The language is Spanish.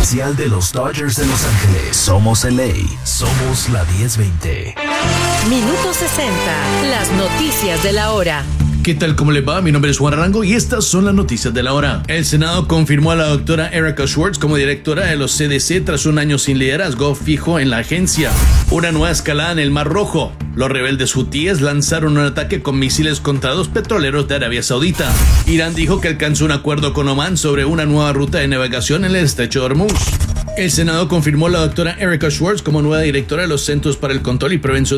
oficial de los Dodgers de Los Ángeles. Somos LA, somos la 1020. Minuto 60, las noticias de la hora. ¿Qué tal? ¿Cómo le va? Mi nombre es Juan Arango y estas son las noticias de la hora. El Senado confirmó a la doctora Erika Schwartz como directora de los CDC tras un año sin liderazgo fijo en la agencia. Una nueva escalada en el Mar Rojo. Los rebeldes hutíes lanzaron un ataque con misiles contra 2 petroleros de Arabia Saudita. Irán dijo que alcanzó un acuerdo con Omán sobre una nueva ruta de navegación en el estrecho de Hormuz. El Senado confirmó a la doctora Erika Schwartz como nueva directora de los Centros para el Control y Prevención